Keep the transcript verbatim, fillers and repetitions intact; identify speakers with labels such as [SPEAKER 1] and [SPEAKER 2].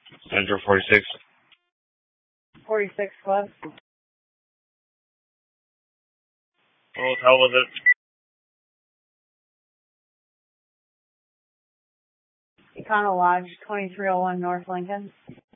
[SPEAKER 1] Central forty-six.
[SPEAKER 2] forty-six Club.
[SPEAKER 1] What hotel was it?
[SPEAKER 2] Econo Lodge, twenty-three oh one North Lincoln.